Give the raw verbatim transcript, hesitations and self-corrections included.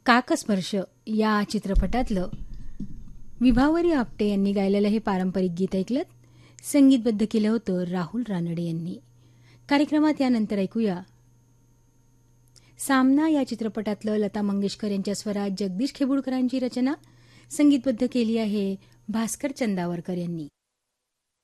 काकस्पर्श या चित्रपटातलं विभावरी आपटे यांनी गायलेलं हे पारंपरिक गीत ऐकलं. संगीतबद्ध केलं होतं राहुल रानडे यांनी. कार्यक्रमात यानंतर ऐकूया सामना या चित्रपटातलं लता मंगेशकर यांच्या स्वरात जगदीश खेबुडकरांची रचना. संगीतबद्ध केली आहे भास्कर चंदावरकर यांनी.